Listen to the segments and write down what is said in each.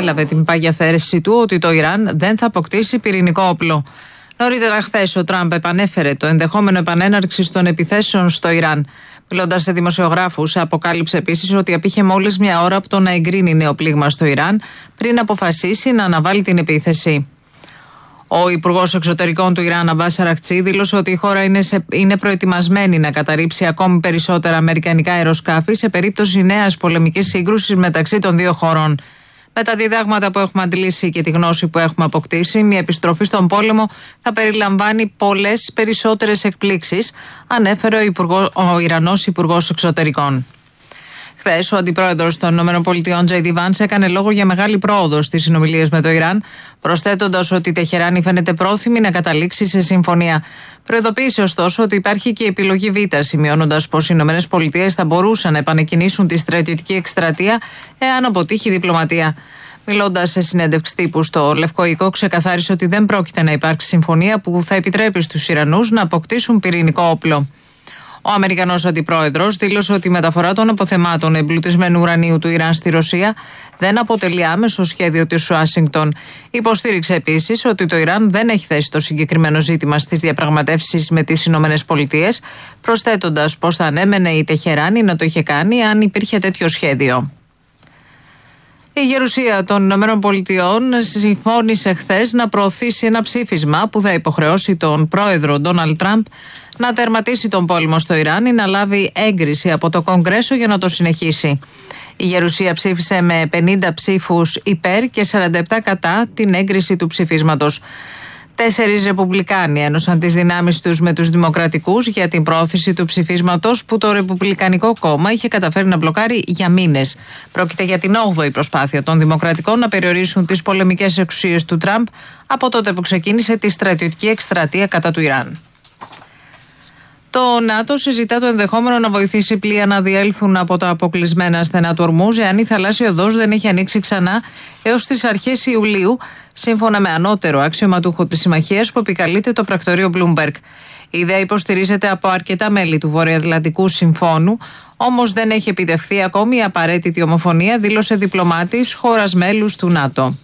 επανέλαβε την πάγια θέση του ότι το Ιράν δεν θα αποκτήσει πυρηνικό όπλο. Νωρίτερα χθες ο Τραμπ επανέφερε το ενδεχόμενο επανέναρξης των επιθέσεων στο Ιράν. Μιλώντας σε δημοσιογράφους, αποκάλυψε επίσης ότι απήχε μόλις μια ώρα από το να εγκρίνει νέο πλήγμα στο Ιράν πριν αποφασίσει να αναβάλει την επίθεση. Ο Υπουργός Εξωτερικών του Ιράν, Αμπάς Αρακτσί, δήλωσε ότι η χώρα είναι προετοιμασμένη να καταρρύψει ακόμη περισσότερα αμερικανικά αεροσκάφη σε περίπτωση νέας πολεμικής σύγκρουσης μεταξύ των δύο χωρών. Με τα διδάγματα που έχουμε αντλήσει και τη γνώση που έχουμε αποκτήσει, μια επιστροφή στον πόλεμο θα περιλαμβάνει πολλές περισσότερες εκπλήξεις, ανέφερε ο Ιρανός Υπουργός Εξωτερικών. Χθες, ο αντιπρόεδρος των ΗΠΑ, J.D. Vance, έκανε λόγο για μεγάλη πρόοδο στις συνομιλίες με το Ιράν, προσθέτοντας ότι η Τεχεράνη φαίνεται πρόθυμη να καταλήξει σε συμφωνία. Προειδοποίησε ωστόσο ότι υπάρχει και η επιλογή Β, σημειώνοντας πως οι ΗΠΑ θα μπορούσαν να επανεκκινήσουν τη στρατιωτική εκστρατεία εάν αποτύχει η διπλωματία. Μιλώντας σε συνέντευξη τύπου στο Λευκό Οίκο, ξεκαθάρισε ότι δεν πρόκειται να υπάρξει συμφωνία που θα επιτρέπει στους Ιρανούς να αποκτήσουν πυρηνικό όπλο. Ο Αμερικανός αντιπρόεδρος δήλωσε ότι η μεταφορά των αποθεμάτων εμπλουτισμένου ουρανίου του Ιράν στη Ρωσία δεν αποτελεί άμεσο σχέδιο της Ουάσιγκτον. Υποστήριξε επίσης ότι το Ιράν δεν έχει θέσει το συγκεκριμένο ζήτημα στις διαπραγματεύσεις με τις ΗΠΑ, προσθέτοντας πως θα ανέμενε η Τεχεράνη να το είχε κάνει αν υπήρχε τέτοιο σχέδιο. Η Γερουσία των ΗΠΑ συμφώνησε χθες να προωθήσει ένα ψήφισμα που θα υποχρεώσει τον πρόεδρο Ντόναλντ Τραμπ να τερματίσει τον πόλεμο στο Ιράν ή να λάβει έγκριση από το Κογκρέσο για να το συνεχίσει. Η Γερουσία ψήφισε με 50 ψήφους υπέρ και 47 κατά την έγκριση του ψηφίσματος. 4 Ρεπουμπλικάνοι ένωσαν τις δυνάμεις τους με τους Δημοκρατικούς για την πρόθεση του ψηφίσματος που το Ρεπουμπλικανικό κόμμα είχε καταφέρει να μπλοκάρει για μήνες. Πρόκειται για την 8η προσπάθεια των Δημοκρατικών να περιορίσουν τις πολεμικές εξουσίες του Τραμπ από τότε που ξεκίνησε τη στρατιωτική εκστρατεία κατά του Ιράν. Το ΝΑΤΟ συζητά το ενδεχόμενο να βοηθήσει πλοία να διέλθουν από τα αποκλεισμένα στενά του Ορμούζ εάν η θαλάσσια οδός δεν έχει ανοίξει ξανά έως τις αρχές Ιουλίου, σύμφωνα με ανώτερο αξιωματούχο της συμμαχίας που επικαλείται το πρακτορείο Bloomberg. Η ιδέα υποστηρίζεται από αρκετά μέλη του Βορειοατλαντικού Συμφώνου, όμως δεν έχει επιτευχθεί ακόμη η απαραίτητη ομοφωνία, δήλωσε διπλωμάτης χώρας μέλους του ΝΑΤΟ.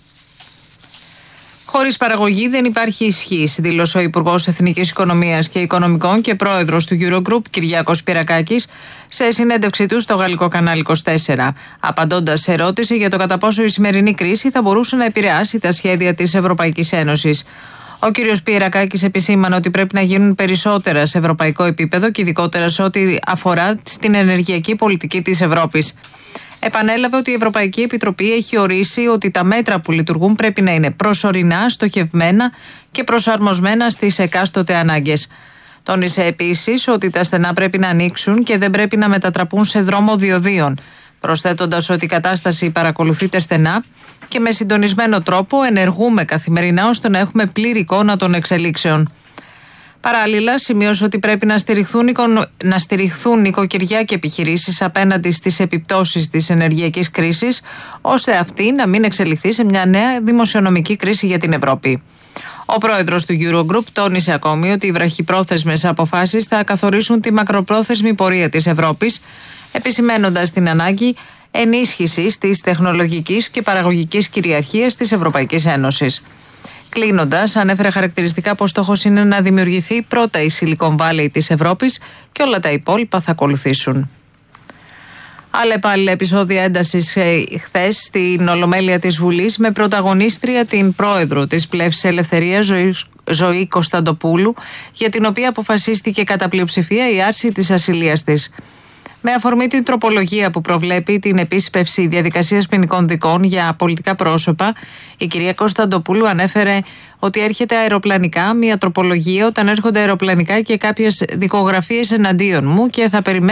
Χωρίς παραγωγή δεν υπάρχει ισχύς, δήλωσε ο Υπουργός Εθνικής Οικονομίας και Οικονομικών και πρόεδρος του Eurogroup, Κυριάκος Πυρακάκης, σε συνέντευξή του στο γαλλικό κανάλι 24, απαντώντας σε ερώτηση για το κατά πόσο η σημερινή κρίση θα μπορούσε να επηρεάσει τα σχέδια της Ευρωπαϊκής Ένωσης. Ο κ. Πυρακάκης επισήμανε ότι πρέπει να γίνουν περισσότερα σε ευρωπαϊκό επίπεδο και ειδικότερα σε ό,τι αφορά στην ενεργειακή πολιτική της Ευρώπης. Επανέλαβε ότι η Ευρωπαϊκή Επιτροπή έχει ορίσει ότι τα μέτρα που λειτουργούν πρέπει να είναι προσωρινά, στοχευμένα και προσαρμοσμένα στις εκάστοτε ανάγκες. Τόνισε επίσης ότι τα στενά πρέπει να ανοίξουν και δεν πρέπει να μετατραπούν σε δρόμο διοδίων, προσθέτοντας ότι η κατάσταση παρακολουθείται στενά και με συντονισμένο τρόπο ενεργούμε καθημερινά ώστε να έχουμε πλήρη εικόνα των εξελίξεων. Παράλληλα, σημείωσε ότι πρέπει να στηριχθούν νοικοκυριά και επιχειρήσεις απέναντι στις επιπτώσεις της ενεργειακής κρίσης, ώστε αυτή να μην εξελιχθεί σε μια νέα δημοσιονομική κρίση για την Ευρώπη. Ο πρόεδρος του Eurogroup τόνισε ακόμη ότι οι βραχυπρόθεσμες αποφάσεις θα καθορίσουν τη μακροπρόθεσμη πορεία της Ευρώπης, επισημαίνοντας την ανάγκη ενίσχυσης της τεχνολογικής και παραγωγικής κυριαρχίας της Ευρωπαϊκής Ένωσης. Κλείνοντας, ανέφερε χαρακτηριστικά πως στόχος είναι να δημιουργηθεί πρώτα η Silicon Valley της Ευρώπης και όλα τα υπόλοιπα θα ακολουθήσουν. Άλλα πάλι επεισόδια έντασης χθες στην Ολομέλεια της Βουλής με πρωταγωνίστρια την πρόεδρο της Πλεύσης Ελευθερίας Ζωή Κωνσταντοπούλου, για την οποία αποφασίστηκε κατά πλειοψηφία η άρση της ασυλίας της. Με αφορμή την τροπολογία που προβλέπει την επίσπευση διαδικασίας ποινικών δικών για πολιτικά πρόσωπα, η κυρία Κωνσταντοπούλου ανέφερε ότι έρχεται αεροπλανικά μια τροπολογία όταν έρχονται αεροπλανικά και κάποιες δικογραφίες εναντίον μου και θα περιμένω